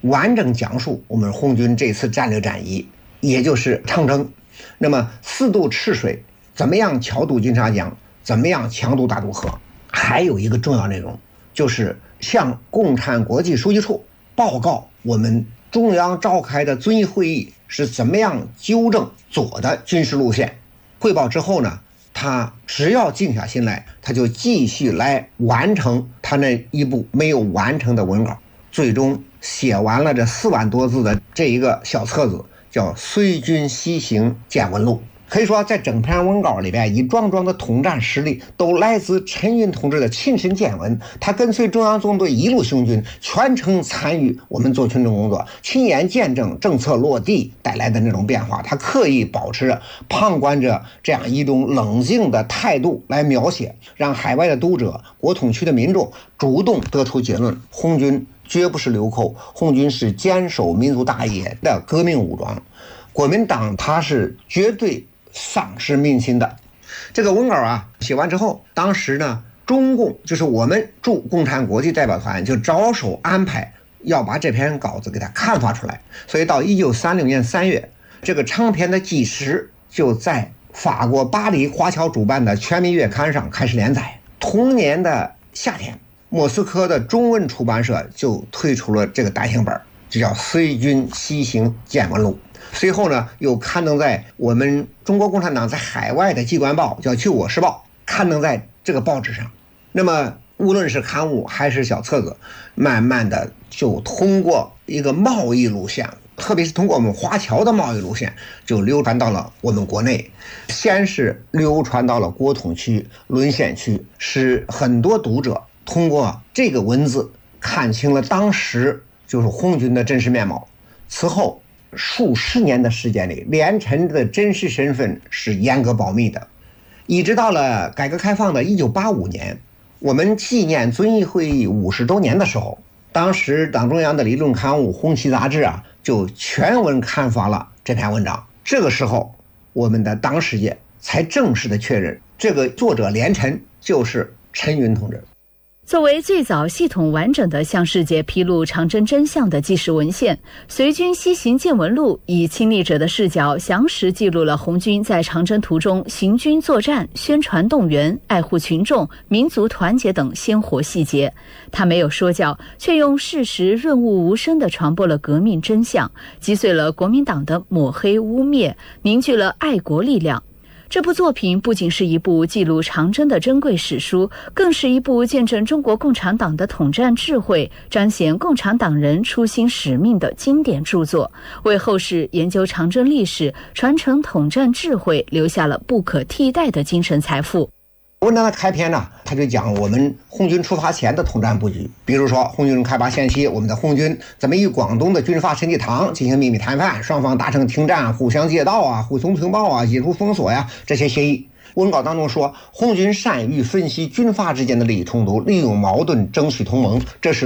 完整讲述我们红军这次战略战役，也就是长征。那么4渡赤水，怎么样桥渡金沙江，怎么样强渡大渡河。还有一个重要内容，就是向共产国际书记处报告我们中央召开的遵义会议是怎么样纠正左的军事路线。汇报之后呢，他只要静下心来，他就继续来完成他那一部没有完成的文稿，最终写完了这4万多字的这一个小册子，叫《随军西行见闻录》。可以说在整篇文稿里边，一桩桩的统战实例都来自陈云同志的亲身见闻。他跟随中央纵队一路行军，全程参与我们做群众工作，亲眼见证政策落地带来的那种变化。他刻意保持着旁观者这样一种冷静的态度来描写，让海外的读者、国统区的民众主动得出结论：红军绝不是流寇，红军是坚守民族大业的革命武装。国民党他是绝对丧失民心的。这个文稿啊写完之后，当时呢中共就是我们驻共产国际代表团就着手安排要把这篇稿子给它刊发出来。所以到1936年3月，这个长篇的纪实就在法国巴黎华侨主办的全民月刊上开始连载。同年的夏天，莫斯科的中文出版社就推出了这个单行本，就叫《随军西行见闻录》。随后呢，又刊登在我们中国共产党在海外的机关报，叫《救我时报》，刊登在这个报纸上。那么无论是刊物还是小册子，慢慢的就通过一个贸易路线，特别是通过我们华侨的贸易路线，就流传到了我们国内。先是流传到了国统区、沦陷区，使很多读者通过这个文字看清了当时就是红军的真实面貌。此后数十年的时间里，连陈的真实身份是严格保密的。一直到了改革开放的1985年，我们纪念遵义会议50周年的时候，当时党中央的理论刊物《红旗杂志》啊，就全文刊发了这篇文章。这个时候，我们的党史界才正式的确认，这个作者连陈就是陈云同志。 作为最早系统完整的向世界披露长征真相的纪实文献，《随军西行见闻录》以亲历者的视角，详实记录了红军在长征途中行军作战、宣传动员、爱护群众、民族团结等鲜活细节。他没有说教，却用事实润物无声地传播了革命真相，击碎了国民党的抹黑污蔑，凝聚了爱国力量。这部作品不仅是一部记录长征的珍贵史书，更是一部见证中国共产党的统战智慧、彰显共产党人初心使命的经典著作，为后世研究长征历史、传承统战智慧留下了不可替代的精神财富。 文章的开篇呢，他就讲我们红军出发前的统战布局。比如说，红军开拔前夕，我们的红军怎么与广东的军阀陈济棠进行秘密谈判，双方达成停战、互相借道啊、互通情报啊、解除封锁呀这些协议。文稿当中说，红军善于分析军阀之间的利益冲突，利用矛盾争取同盟，这是